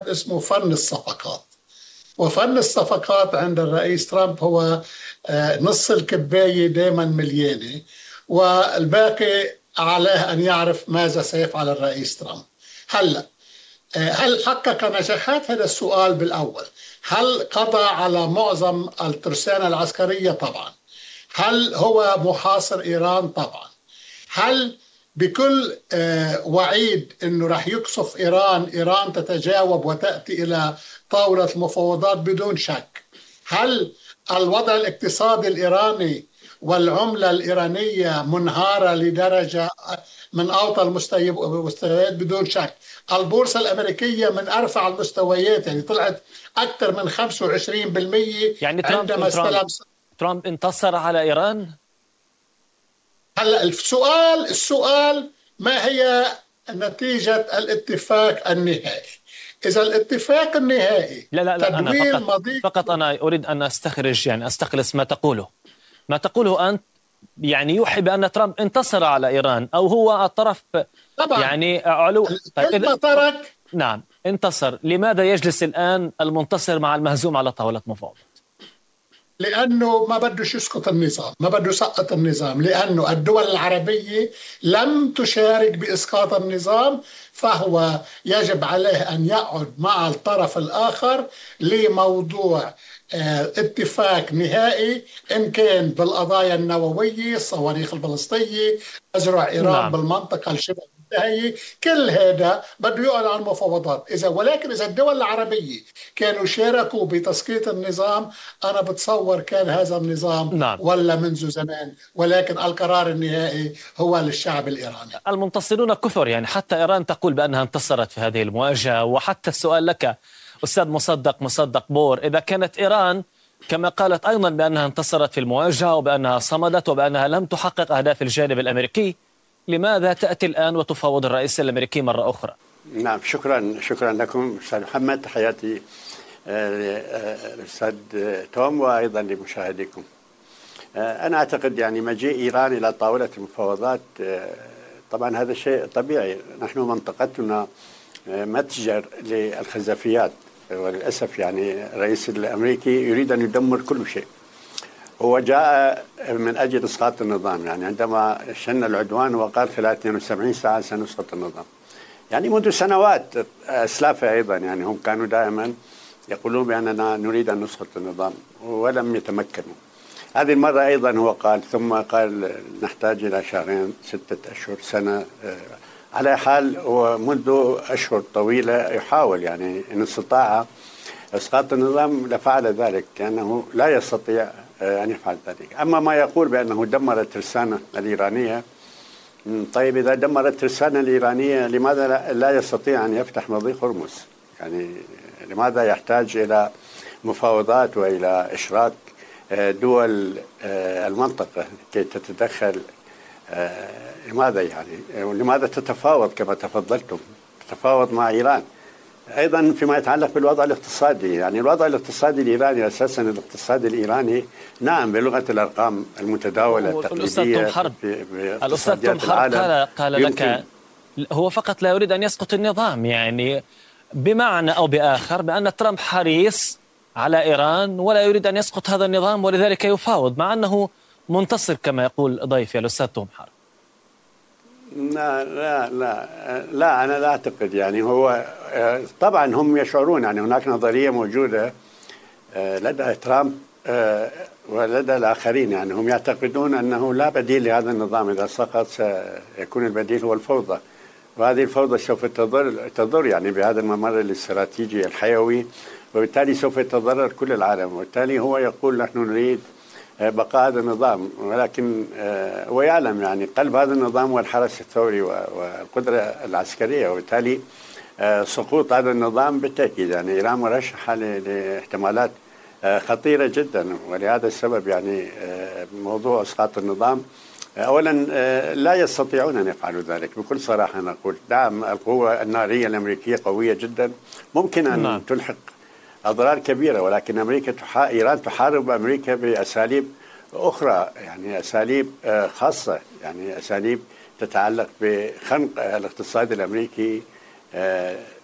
اسمه فن الصفقات. وفن الصفقات عند الرئيس ترامب هو نص الكباية دائما مليانة، والباقي عليه أن يعرف ماذا سيفعل الرئيس ترامب. هلأ هل حقق نجاحات؟ هذا السؤال بالأول. هل قضى على معظم الترسانة العسكرية؟ طبعا. هل هو محاصر إيران؟ طبعا. هل بكل وعيد أنه رح يقصف إيران تتجاوب وتأتي إلى طاولة المفاوضات؟ بدون شك. هل الوضع الاقتصادي الإيراني والعملة الإيرانية منهارة لدرجة من أوطى المستويات؟ بدون شك. البورصة الأمريكية من أرفع المستويات، يعني طلعت أكثر من 25% يعني عندما استلم. ترامب انتصر على إيران؟ هلا السؤال ما هي نتيجة الاتفاق النهائي؟ إذا الاتفاق النهائي لا تدوير أنا فقط أنا أريد أن أستخرج، يعني أستخلص ما تقوله أنت، يعني يوحي بأن ترامب انتصر على إيران أو هو الطرف طبعا يعني علو. طيب ترك. نعم انتصر، لماذا يجلس الآن المنتصر مع المهزوم على طاولة مفاوضات؟ لأنه ما بدوش يسقط النظام، ما بده يسقط النظام، لأنه الدول العربية لم تشارك بإسقاط النظام، فهو يجب عليه أن يقعد مع الطرف الآخر لموضوع اتفاق نهائي، إن كان بالقضايا النووية، الصواريخ البالستية، أزرع إيران نعم. بالمنطقة الشبه منتهية، كل هذا بده يقعد على المفاوضات. ولكن إذا الدول العربية كانوا شاركوا بتسقيط النظام، أنا بتصور كان هذا النظام نعم. ولا منذ زمان، ولكن القرار النهائي هو للشعب الإيراني. المنتصرون كثر، يعني حتى إيران تقول بأنها انتصرت في هذه المواجهة. وحتى السؤال لك أستاذ مصدق بور، إذا كانت إيران كما قالت أيضا بأنها انتصرت في المواجهة وبأنها صمدت وبأنها لم تحقق أهداف الجانب الأمريكي، لماذا تأتي الآن وتفاوض الرئيس الأمريكي مرة أخرى؟ نعم، شكرا لكم أستاذ محمد، تحياتي الأستاذ توم وأيضا لمشاهديكم. أنا أعتقد يعني مجيء إيران إلى طاولة المفاوضات طبعا هذا شيء طبيعي. نحن منطقتنا متجر للخزفيات، وللأسف يعني الرئيس الأمريكي يريد أن يدمر كل شيء. هو جاء من أجل إسقاط النظام، يعني عندما شن العدوان وقال خلال 72 ساعة سنسقط النظام. يعني منذ سنوات أسلافه أيضا يعني هم كانوا دائما يقولون بأننا نريد أن نسقط النظام ولم يتمكنوا. هذه المرة أيضا هو قال، ثم قال نحتاج إلى شهرين، 6 أشهر، سنة. على حال هو منذ أشهر طويلة يحاول، يعني إن استطاع إسقاط النظام لفعل ذلك، لأنه لا يستطيع أن يفعل ذلك. أما ما يقول بأنه دمر الترسانة الإيرانية، طيب إذا دمر الترسانة الإيرانية لماذا لا يستطيع أن يفتح مضيق هرمز؟ يعني لماذا يحتاج إلى مفاوضات وإلى إشراك دول المنطقة كي تتدخل؟ لماذا يعني؟ ولماذا تتفاوض كما تفضلتم، تتفاوض مع إيران؟ أيضا فيما يتعلق بالوضع الاقتصادي، يعني الوضع الاقتصادي الإيراني أساسا الاقتصاد الإيراني نعم بلغة الأرقام المتداولة التقليدية الأستاذ توم حرب قال لك هو فقط لا يريد أن يسقط النظام، يعني بمعنى أو بآخر بأن ترامب حريص على إيران ولا يريد أن يسقط هذا النظام، ولذلك يفاوض مع أنه منتصر كما يقول ضيفي الأستاذ توم حرب. لا أنا لا أعتقد. يعني هو طبعا هم يشعرون، يعني هناك نظرية موجودة لدى ترامب ولدى الآخرين، يعني هم يعتقدون أنه لا بديل لهذا النظام، إذا سقط سيكون البديل هو الفوضى، وهذه الفوضى سوف تضر يعني بهذا الممر الاستراتيجي الحيوي، وبالتالي سوف يتضرر كل العالم. وبالتالي هو يقول نحن نريد بقاء هذا النظام، ولكن هو يعلم يعني قلب هذا النظام هو الحرس الثوري والقدرة العسكرية، وبالتالي سقوط هذا النظام بالتأكيد يعني إيران مرشحة لاحتمالات خطيرة جدا. ولهذا السبب يعني موضوع إسقاط النظام أولا لا يستطيعون أن يفعلوا ذلك بكل صراحة. نقول نعم القوة النارية الأمريكية قوية جدا، ممكن أن تلحق أضرار كبيرة، ولكن إيران تحارب أمريكا بأساليب أخرى، يعني أساليب خاصة، يعني أساليب تتعلق بخنق الاقتصاد الأمريكي،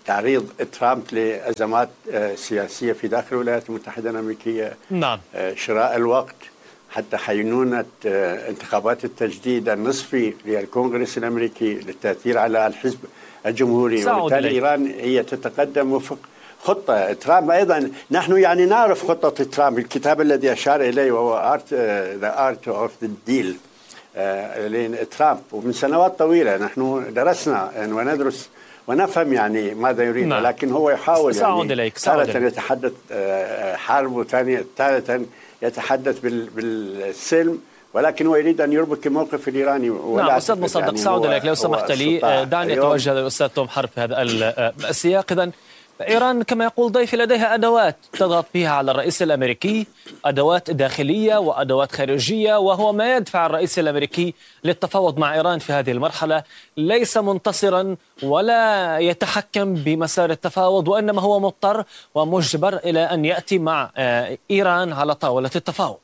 تعريض ترامب لأزمات سياسية في داخل الولايات المتحدة الأمريكية. نعم. شراء الوقت حتى حينونة انتخابات التجديد النصفي للكونغرس الأمريكي للتأثير على الحزب الجمهوري، وبالتالي إيران هي تتقدم وفق خطة ترامب. أيضا نحن يعني نعرف خطة ترامب، الكتاب الذي أشار إليه وهو The Art of the Deal لترامب، ومن سنوات طويلة نحن درسنا وندرس ونفهم يعني ماذا يريد. نعم. ولكن هو يحاول يعني تارة يتحدث حرب، وثانية تارة يتحدث بالسلم، ولكن هو يريد أن يربك الموقف الإيراني. نعم أستاذ مصدق، يعني سأعود إليك لو سمحت لي. دعني أتوجه للأستاذ توم حرب في هذا السياق. إذن إيران كما يقول ضيفي لديها أدوات تضغط بها على الرئيس الأمريكي، أدوات داخلية وأدوات خارجية، وهو ما يدفع الرئيس الأمريكي للتفاوض مع إيران في هذه المرحلة. ليس منتصرا ولا يتحكم بمسار التفاوض، وإنما هو مضطر ومجبر إلى أن يأتي مع إيران على طاولة التفاوض.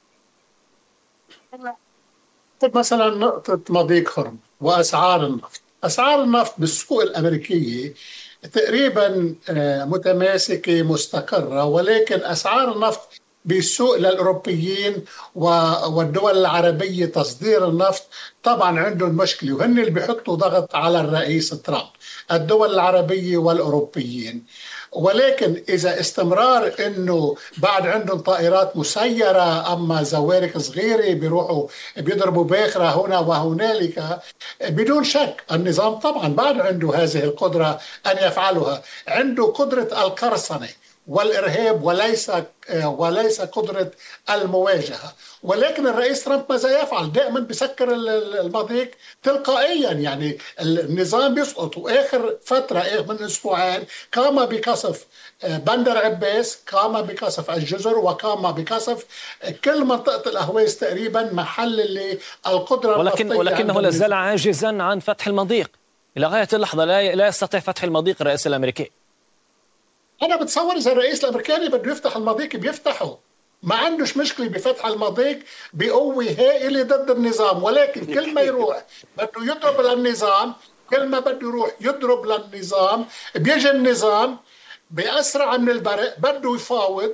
مثلا نقطة مضيق هرمز وأسعار النفط. أسعار النفط بالسوق الأمريكية تقريبا متماسكة مستقرة، ولكن أسعار النفط بالسوق للأوروبيين والدول العربية تصدير النفط طبعا عندهم مشكلة، وهن اللي بيحطوا ضغط على الرئيس ترامب، الدول العربية والأوروبيين. ولكن إذا استمرار إنه بعد عندهم طائرات مسيرة أما زوارق صغيرة بيروحوا بيضربوا باخرة هنا وهنالك، بدون شك النظام طبعا بعد عنده هذه القدرة أن يفعلها، عنده قدرة القرصنة والإرهاب وليس قدرة المواجهة. ولكن الرئيس ترامب ماذا يفعل؟ دائما بيسكر المضيق تلقائيا، يعني النظام بيسقط. وآخر فترة من أسبوعين قام بقصف بندر عباس، قام بقصف الجزر، وقام بقصف كل منطقة الأهواز تقريبا، محل اللي القدرة ولكنه لازال عاجزا عن فتح المضيق إلى غاية اللحظة. لا يستطيع فتح المضيق الرئيس الأمريكي. أنا بتصور إذا الرئيس الأمريكي بده يفتح المضيق بيفتحه، ما عندوش مشكلة بفتح المضيق بقوة هائلة ضد النظام. ولكن كل ما يروح بده يضرب للنظام، كل ما بده يروح يضرب للنظام بيجي النظام بأسرع من البرق بده يفاوض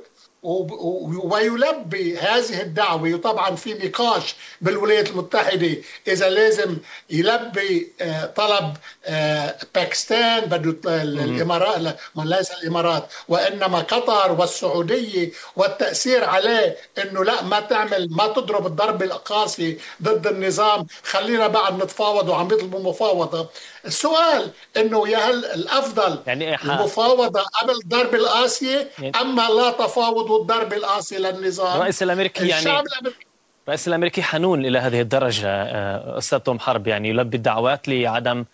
ويلبي هذه الدعوة. وطبعا في نقاش بالولايات المتحدة إذا لازم يلبي طلب باكستان، بده الإمارات، ليس الإمارات وإنما قطر والسعودية، والتأثير عليه إنه لا ما تضرب الضرب القاسي ضد النظام، خلينا بعد نتفاوض، وعم يطلبوا مفاوضة. السؤال إنه يا هل الأفضل يعني المفاوضة قبل الضرب القاسي أما لا تفاوض والضرب القاسي للنظام؟ الرئيس الأمريكي الرئيس الأمريكي حنون إلى هذه الدرجة أستاذ توم حرب، يعني يلبي الدعوات لعدم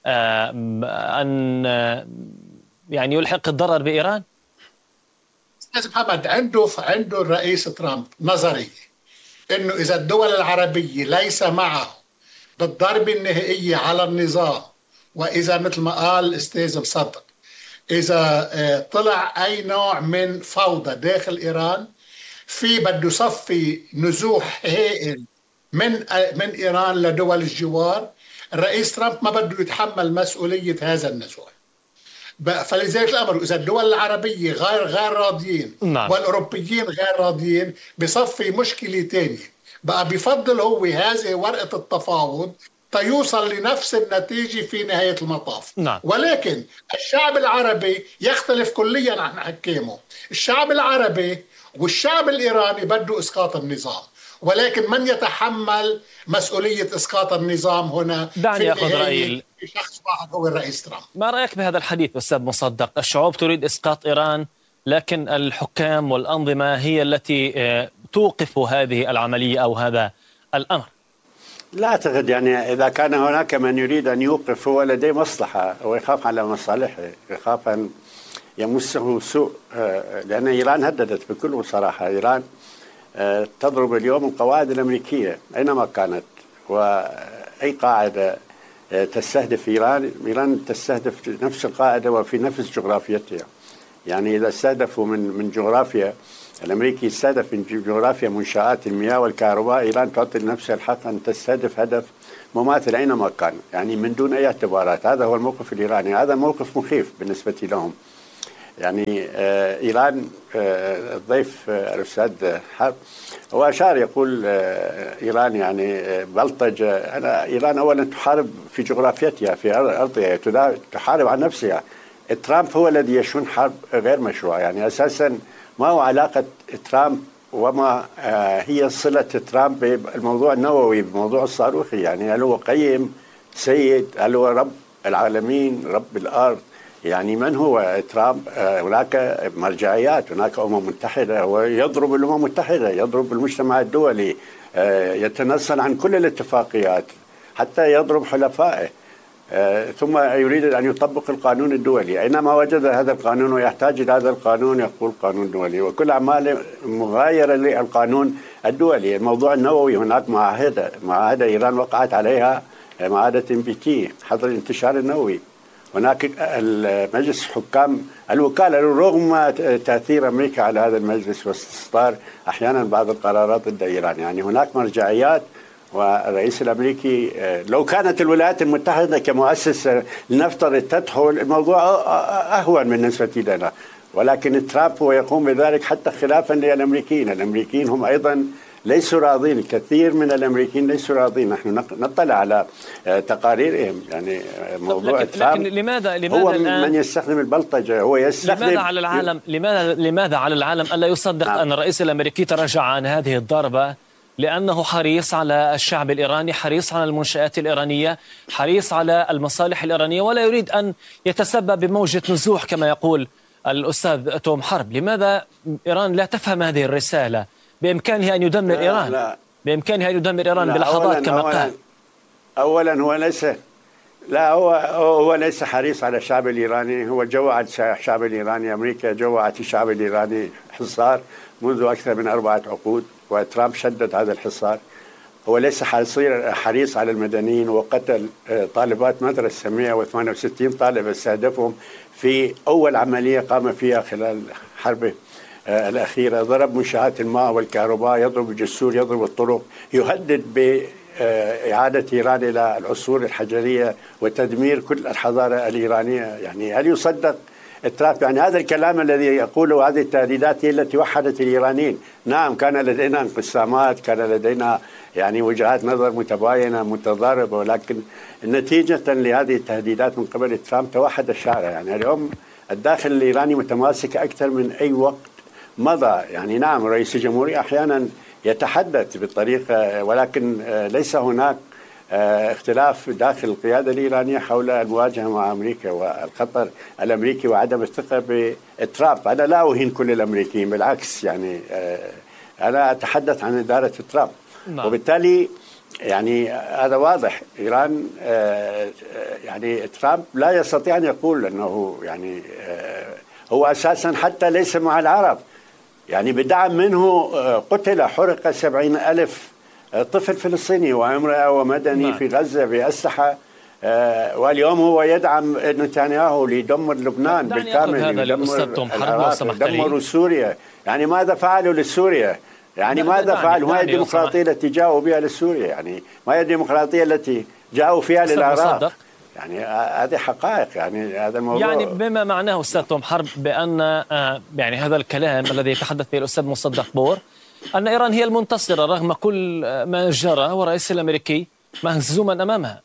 أن يعني يلحق الضرر بإيران؟ أستاذ محمد، عنده الرئيس ترامب نظرية إنه إذا الدول العربية ليس معه بالضربة النهائية على النظام، وإذا مثل ما قال الأستاذ مصدق إذا طلع أي نوع من فوضى داخل إيران، بده يصفي نزوح هائل من إيران لدول الجوار، الرئيس ترامب ما بده يتحمل مسؤولية هذا النزوح. فلذلك الأمر إذا الدول العربية غير راضيين والأوروبيين غير راضيين بصفي مشكلة تانية. بقى بيفضل هو هذه ورقة التفاوض تيوصل لنفس النتيجة في نهاية المطاف. ولكن الشعب العربي يختلف كليا عن حكامه. الشعب العربي والشعب الإيراني بده إسقاط النظام، ولكن من يتحمل مسؤولية إسقاط النظام هنا؟ دعني أخذ رأيي شخص واحد هو الرئيس ترامب. ما رأيك بهذا الحديث أستاذ مصدق؟ الشعوب تريد إسقاط إيران، لكن الحكام والأنظمة هي التي توقف هذه العملية أو هذا الأمر. لا أعتقد، يعني إذا كان هناك من يريد أن يوقف هو لديه مصلحة ويخاف على مصالحه، يخاف أن يمسه سوء، لأن إيران هددت بكل صراحة. إيران تضرب اليوم القواعد الأمريكية أينما كانت، وأي قاعدة تستهدف إيران تستهدف نفس القاعدة وفي نفس جغرافيتها. يعني إذا استهدفوا من جغرافيا، الأمريكي يستهدف من جغرافيا منشآت المياه والكهرباء، إيران تعطي لنفسها الحق أن تستهدف هدف مماثل أينما كان، يعني من دون أي اعتبارات. هذا هو الموقف الإيراني، هذا موقف مخيف بالنسبة لهم. يعني إيران، الضيف الأستاذ حرب هو أشار يقول إيران يعني بلطجة. إيران أولا تحارب في جغرافيتها، في أرضها، تحارب عن نفسها. ترامب هو الذي يشن حرب غير مشروعة. يعني أساسا ما هو علاقة ترامب وما هي صلة ترامب بالموضوع النووي، بالموضوع الصاروخي؟ يعني هل هو قيم سيد؟ هل هو رب العالمين، رب الأرض؟ يعني من هو ترامب؟ هناك مرجعيات، هناك أمم متحدة، هو يضرب الأمم المتحدة، يضرب المجتمع الدولي، يتنصل عن كل الاتفاقيات، حتى يضرب حلفائه. ثم يريد أن يطبق القانون الدولي. أينما وجد هذا القانون ويحتاج إلى هذا القانون يقول قانون دولي، وكل أعماله مغايرة للقانون الدولي. الموضوع النووي هناك معاهدة إيران وقعت عليها، معاهدة NPT، حظر الانتشار النووي. هناك المجلس حكام الوكالة، رغم تأثير أمريكا على هذا المجلس واستصدار أحيانا بعض القرارات ضد إيران. يعني هناك مرجعيات. والرئيس الأمريكي لو كانت الولايات المتحدة كمؤسسة لنفترض تدخل، الموضوع أهون بالنسبة لنا، ولكن ترامب هو يقوم بذلك حتى خلافا للأمريكيين. الأمريكيين هم أيضا ليسوا راضين، الكثير من الأمريكيين ليسوا راضين. نحن نطلع على تقاريرهم. يعني موضوع لكن لماذا هو من يستخدم البلطجة، هو يستخدم. لماذا على العالم ألا يصدق أن الرئيس الأمريكي تراجع عن هذه الضربة؟ لأنه حريص على الشعب الإيراني، حريص على المنشآت الإيرانية، حريص على المصالح الإيرانية، ولا يريد أن يتسبب بموجة نزوح كما يقول الأستاذ توم حرب. لماذا إيران لا تفهم هذه الرسالة؟ بإمكانه أن يدمر إيران، بإمكانه أن يدمر إيران بلحظات كما قال. أولا هو ليس حريص على الشعب الإيراني. هو جوعت الشعب الإيراني، أمريكا جوعت الشعب الإيراني حصار منذ أكثر من 4 عقود، وترامب شدد هذا الحصار. هو ليس حريص على المدنيين، وقتل طالبات مدرسة 168 طالب استهدفهم في أول عملية قام فيها خلال حربه الأخيرة. ضرب منشآت الماء والكهرباء، يضرب الجسور، يضرب الطرق، يهدد بإعادة إيران إلى العصور الحجرية وتدمير كل الحضارة الإيرانية. يعني هل يصدق ترامب؟ يعني هذا الكلام الذي يقوله، هذه التهديدات هي التي وحدت الإيرانيين. نعم، كان لدينا انقسامات، كان لدينا يعني وجهات نظر متباينة متضاربة، ولكن نتيجة لهذه التهديدات من قبل ترامب توحد الشارع. يعني اليوم الداخل الإيراني متماسك أكثر من أي وقت مضى. يعني نعم، رئيس الجمهورية أحيانا يتحدث بالطريقة، ولكن ليس هناك اختلاف داخل القيادة الإيرانية حول المواجهة مع أمريكا والخطر الأمريكي وعدم الثقة بترامب. أنا لا أهين كل الأمريكيين، بالعكس، يعني أنا أتحدث عن إدارة ترامب. وبالتالي يعني هذا واضح. إيران يعني ترامب لا يستطيع أن يقول أنه يعني هو أساسا حتى ليس مع العرب. يعني بدعم منه حرق 70,000 طفل فلسطيني وامرأة ومدني في غزة بأسلحة، واليوم هو يدعم نتنياهو ليدمر لبنان بالكامل، يدمر سوريا. يعني ماذا فعلوا لسوريا؟ يعني ماذا فعلوا؟ ما هي الديمقراطية التي جاءوا بها لسوريا؟ يعني ما هي الديمقراطية التي جاءوا فيها للعراق؟ يعني هذه حقائق. يعني هذا الموضوع، يعني بما معناه أستاذ توم حرب بأن يعني هذا الكلام الذي يتحدث به الأستاذ مصدق بور أن إيران هي المنتصرة رغم كل ما جرى، والرئيس الأمريكي مهزوما أمامها.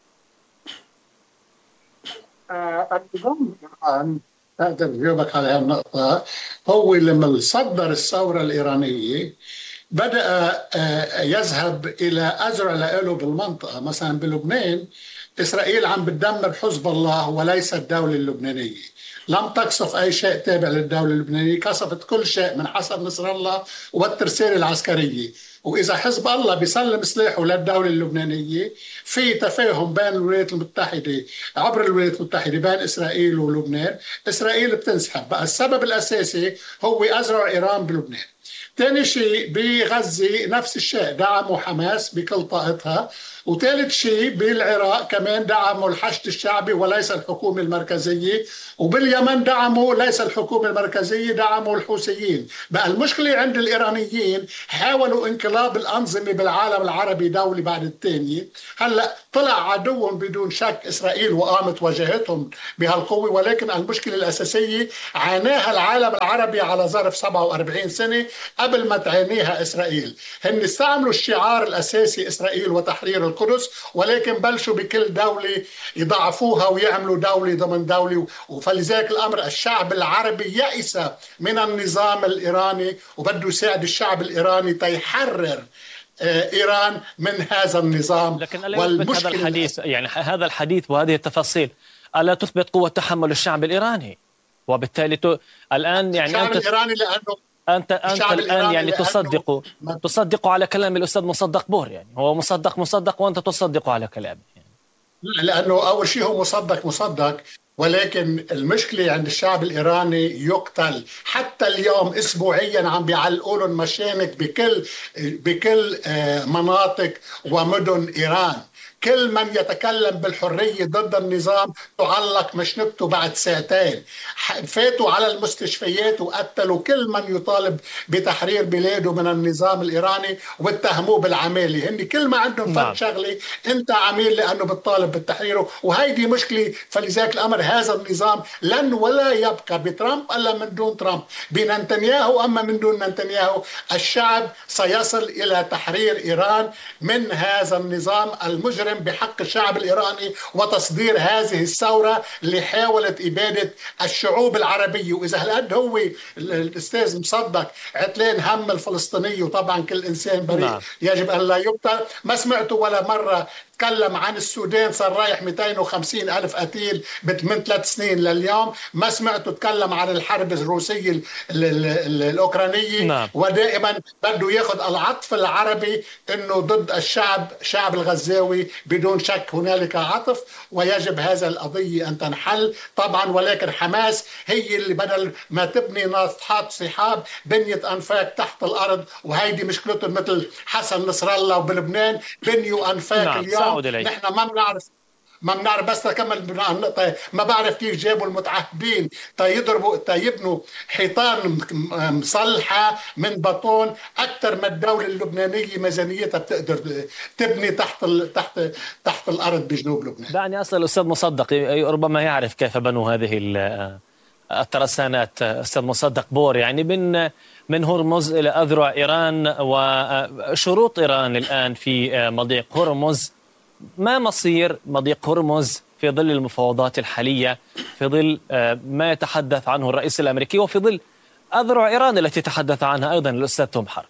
أقدر أجاوبك على هالنقطة. هو لما صدر الثورة الإيرانية بدأ يذهب إلى أزرع له بالمنطقة. مثلا بلبنان إسرائيل عم بتدمر حزب الله وليس الدولة اللبنانية. لم تقصف أي شيء تابع للدولة اللبنانية، قصفت كل شيء من حسب نصر الله والترسانة العسكرية. وإذا حزب الله بيسلم سلاحه للدولة اللبنانية، في تفاهم بين الولايات المتحدة عبر الولايات المتحدة بين إسرائيل ولبنان، إسرائيل بتنسحب. بقى السبب الأساسي هو أزرع إيران بلبنان. ثاني شيء بغزة نفس الشيء، دعموا حماس بكل طاقتها وثالث شيء بالعراق كمان دعموا الحشد الشعبي وليس الحكومة المركزية، وباليمن دعموا ليس الحكومة المركزية، دعموا الحوثيين. بقى المشكلة عند الإيرانيين حاولوا انقلاب الأنظمة بالعالم العربي دولة بعد الثانية. هلأ طلع عدوهم بدون شك إسرائيل وقامت واجهتهم بهالقوة، ولكن المشكلة الأساسية عاناها العالم العربي على ظرف 47 سنة قبل ما تعانيها إسرائيل. هن استعملوا الشعار الأساسي إسرائيل وتحرير القدس، ولكن بلشوا بكل دولة يضعفوها ويعملوا دولة ضمن دولة. فلذلك الأمر الشعب العربي يأس من النظام الإيراني وبده يساعد الشعب الإيراني تيحرر إيران من هذا النظام. لكن ألا يثبت هذا الحديث، يعني هذا الحديث وهذه التفاصيل ألا تثبت قوة تحمل الشعب الإيراني؟ وبالتالي الآن يعني الشعب الإيراني لأنه أنت الآن يعني تصدق على كلام الأستاذ مصدق بور، يعني هو مصدق وأنت تصدق على كلامه يعني. لأنه أول شيء هو مصدق، ولكن المشكلة عند الشعب الإيراني يقتل حتى اليوم أسبوعيا، عم بيعلقوا لهم مشانق بكل مناطق ومدن إيران. كل من يتكلم بالحرية ضد النظام تعلق مشنقته بعد ساعتين. فاتوا على المستشفيات وقتلوا كل من يطالب بتحرير بلاده من النظام الإيراني واتهموه بالعمالة. هن كل ما عندهم فرق شغلة، انت عميل لأنه بتطالب بالتحرير، وهيدي مشكلة. فلذلك الأمر هذا النظام لن ولا يبقى بترامب ألا من دون ترامب، بنتنياهو أما من دون نتنياهو. الشعب سيصل إلى تحرير إيران من هذا النظام المجرم بحق الشعب الإيراني، وتصدير هذه الثورة اللي حاولت إبادة الشعوب العربية. وإذا هالقد هو الأستاذ مصدق عتلان هم الفلسطيني، وطبعا كل إنسان بريء يجب أن لا يقتل، ما سمعته ولا مرة تكلم عن السودان صار رايح 250 ألف قتيل من 3 سنين لليوم. ما سمعته تكلم عن الحرب الروسية الأوكرانية. ودائما بده ياخذ العطف العربي انه ضد الشعب الغزاوي. بدون شك هنالك عطف ويجب هذا القضية ان تنحل طبعا، ولكن حماس هي اللي بدل ما تبني ناطحات سحاب بنيت انفاق تحت الارض، وهيدي مشكلتهم مثل حسن نصر الله وبلبنان بنيوا انفاق. اليوم نحن ما بنعرف بس تكمل ما بعرف كيف جابوا المتعهدين يبنوا حيطان مصلحة من بطون أكثر من الدولة اللبنانية ميزانيتها بتقدر تبني تحت الأرض بجنوب لبنان. دعني أسأل الأستاذ مصدق، ربما يعرف كيف بنوا هذه الترسانات. أستاذ مصدق بور، يعني من هرمز إلى أذرع إيران وشروط إيران الآن في مضيق هرمز. ما مصير مضيق هرمز في ظل المفاوضات الحالية، في ظل ما يتحدث عنه الرئيس الأمريكي، وفي ظل أذرع إيران التي تحدث عنها أيضا الأستاذ توم حرب؟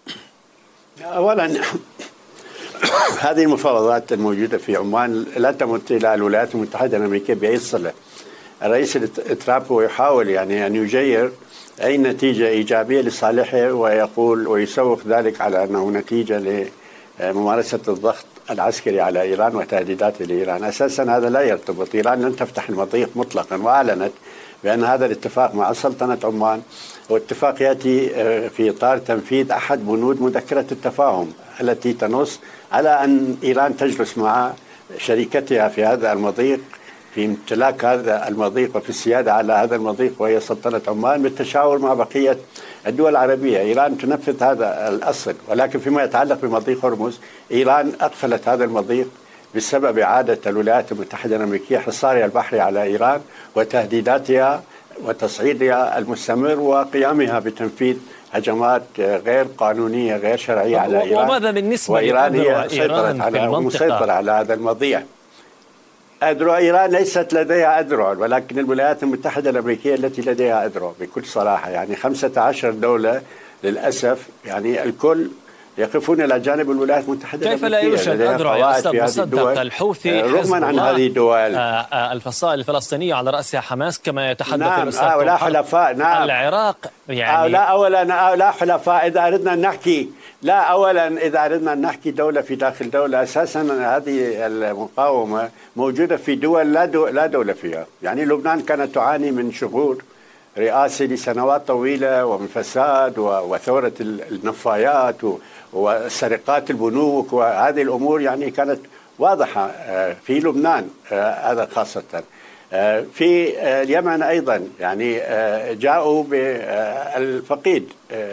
أولا هذه المفاوضات الموجودة في عمان لا تمت إلى الولايات المتحدة الأمريكية بأي صلة. الرئيس ترامب هو يحاول يعني أن يجير أي نتيجة إيجابية لصالحه، ويقول ويسوق ذلك على أنه نتيجة لممارسة الضغط العسكري على إيران وتهديدات لإيران. أساسا هذا لا يرتبط. إيران لن تفتح المضيق مطلقا، وأعلنت بأن هذا الاتفاق مع سلطنة عمان واتفاق يأتي في إطار تنفيذ أحد بنود مذكرة التفاهم التي تنص على أن إيران تجلس مع شريكتها في هذا المضيق في امتلاك هذا المضيق وفي السيادة على هذا المضيق، وهي سلطنة عمان، بالتشاور مع بقية الدول العربية. إيران تنفذ هذا الأصل، ولكن فيما يتعلق بمضيق هرمز إيران أقفلت هذا المضيق بسبب إعادة الولايات المتحدة الأمريكية حصارها البحري على إيران وتهديداتها وتصعيدها المستمر وقيامها بتنفيذ هجمات غير قانونية غير شرعية على إيران. وماذا بالنسبة وإيران هي مسيطرة على هذا المضيق. أذرع إيران ليست لديها أذرع، ولكن الولايات المتحدة الأمريكية التي لديها أذرع بكل صراحة. يعني 15 دولة للأسف، يعني الكل يقفون إلى جانب الولايات المتحدة الأمريكية. كيف لا يوجد أذرع يا أستاذ مصدق؟ الحوثي رغما عن هذه الدول، الفصائل الفلسطينية على رأسها حماس كما يتحدث الأستاذ ولا حلفاء. العراق يعني لا حلفاء. إذا أردنا أن نحكي إذا أردنا أن نحكي دولة في داخل دولة، أساسا هذه المقاومة موجودة في دول لا دولة فيها. يعني لبنان كانت تعاني من شهور رئاسي لسنوات طويلة ومن فساد وثورة النفايات وسرقات البنوك، وهذه الأمور يعني كانت واضحة في لبنان هذا خاصة. في اليمن أيضا يعني جاءوا بالفقيد،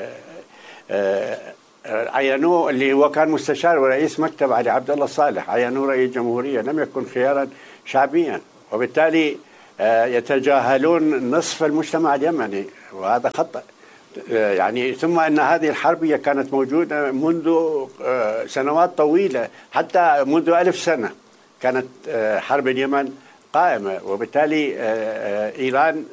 عينوه اللي هو كان مستشار ورئيس مكتب علي عبد الله صالح، عينوه رئيس جمهورية، لم يكن خيارا شعبيا، وبالتالي يتجاهلون نصف المجتمع اليمني، وهذا خطأ يعني. ثم أن هذه الحربية كانت موجودة منذ سنوات طويلة، حتى منذ 1000 سنة كانت حرب اليمن قائمة، وبالتالي إيران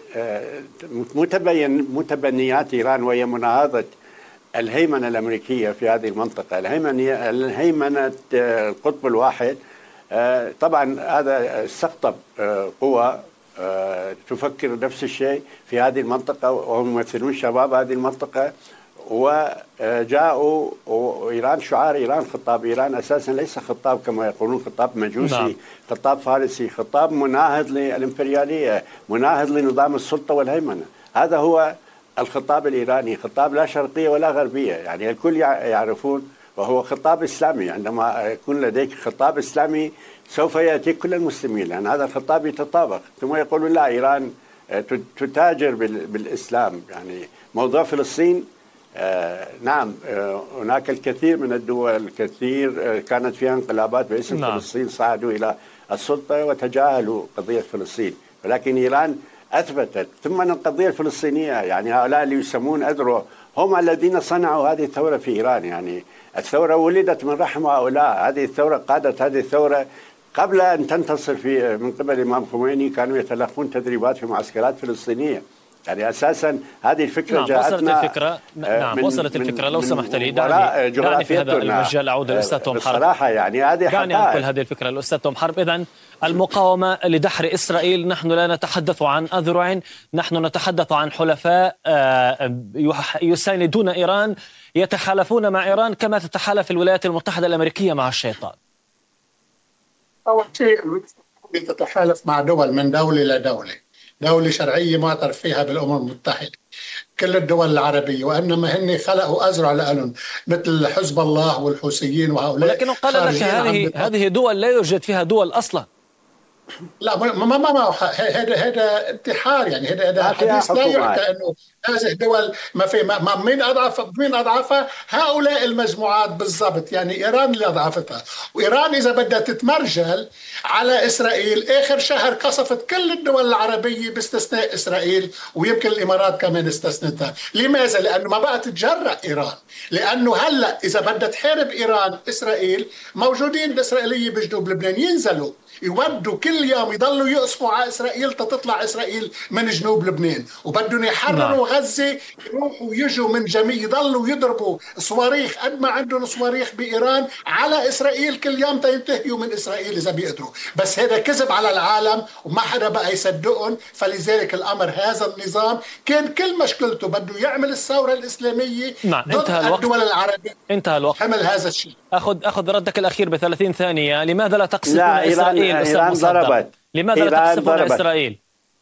متبنيات إيران وهي مناهضة الهيمنة الأمريكية في هذه المنطقة، الهيمنة القطب الواحد. طبعا هذا استقطب قوى تفكر نفس الشيء في هذه المنطقة، وهم يمثلون شباب هذه المنطقة، وجاءوا إيران. شعار إيران، خطاب إيران أساسا ليس خطاب كما يقولون خطاب مجوسي، نعم. خطاب فارسي، خطاب مناهض للإمبريالية، مناهض لنظام السلطة والهيمنة. هذا هو الخطاب الإيراني، خطاب لا شرقية ولا غربية، يعني الكل يعرفون، وهو خطاب إسلامي. عندما يكون لديك خطاب إسلامي سوف يأتي كل المسلمين، لأن هذا الخطاب يتطابق. ثم يقولون لا، إيران تتاجر بالإسلام. يعني موضوع فلسطين، نعم هناك الكثير من الدول، الكثير كانت فيها انقلابات باسم نعم. فلسطين، صعدوا إلى السلطة وتجاهلوا قضية فلسطين، ولكن إيران أثبتت. ثم أن القضية الفلسطينية، يعني هؤلاء اللي يسمون أذرو هم الذين صنعوا هذه الثورة في إيران. يعني الثورة ولدت من رحم هؤلاء، هذه الثورة قادت هذه الثورة قبل أن تنتصر من قبل الإمام خميني، كانوا يتلقون تدريبات في معسكرات فلسطينية. يعني أساسا هذه الفكرة نعم جاءتنا وصلت الفكرة. نعم وصلت الفكرة. لو سمحت لي دعني في هذا المجال أعود للأستاذ توم حرب. بصراحة يعني هذه دعني أنقل هذه الفكرة للأستاذ توم حرب. إذن المقاومة لدحر إسرائيل، نحن لا نتحدث عن أذرع، نحن نتحدث عن حلفاء يساندون إيران، يتحالفون مع إيران كما تتحالف الولايات المتحدة الأمريكية مع الشيطان. أول شيء تتحالف مع دول، من دولة إلى دولة شرعية معترف فيها بالأمم المتحدة، كل الدول العربية، وإنما هن خلقوا أزرع لهم مثل حزب الله والحوثيين وهؤلاء. ولكن قال لك هذه دول لا يوجد فيها دول أصلا. لا ما هذا انتحار، يعني هذا حديث لا يحكى انه هذه الدول ما في مين اضعفها هؤلاء المجموعات بالضبط. يعني ايران اللي اضعفتها، وايران اذا بدها تتمرجل على اسرائيل اخر شهر قصفت كل الدول العربيه باستثناء اسرائيل، ويمكن الامارات كمان استثنتها. لماذا؟ لانه ما بقى تتجرأ ايران، لانه هلا اذا بدها تحارب ايران اسرائيل، موجودين الاسرائيليه بجنوب لبنان ينزلوا يودوا كل يوم يضلوا يقصفوا على إسرائيل تطلع إسرائيل من جنوب لبنان، وبدهم يحرروا غزة، يروحوا يجوا من جميع يضلوا يضربوا صواريخ قد ما عندهم صواريخ بإيران على إسرائيل كل يوم تنتهيوا من إسرائيل إذا بيقدروا. بس هذا كذب على العالم وما حدا بقى يصدقهم. فلذلك الأمر هذا النظام كان كل مشكلته بده يعمل الثورة الإسلامية ضد الدول العربية. انتهى الوقت. حمل هذا الشيء. أخذ ردك الأخير ب30 ثانية. لماذا لا تقصفون إسرائيل؟ إيران ضربت. لماذا لا تقصفون إسرائيل؟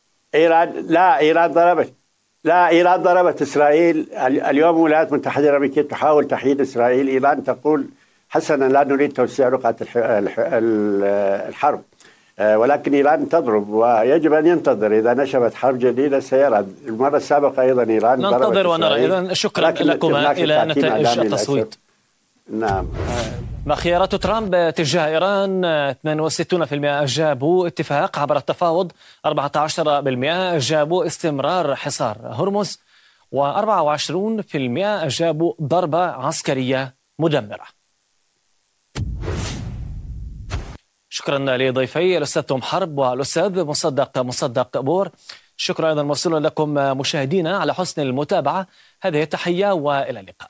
إيران ضربت إسرائيل. اليوم الولايات المتحدة الأمريكية تحاول تحييد إسرائيل. إيران تقول حسنا لا نريد توسيع رقعة الحرب، ولكن إيران تضرب ويجب أن ينتظر. إذا نشبت حرب جديدة سيرى. المرة السابقة أيضا إيران ننتظر ونرى. إذن شكرا لكما إلى نتائج التصويت. نعم. خيارات ترامب تجاه إيران: 62% أجابوا اتفاق عبر التفاوض، 14% أجابوا استمرار حصار هرمز، و24% أجابوا ضربة عسكرية مدمرة. شكرا لضيفي الأستاذ توم حرب والأستاذ مصدق بور. شكرا أيضا موصولا لكم مشاهدينا على حسن المتابعة. هذه التحية وإلى اللقاء.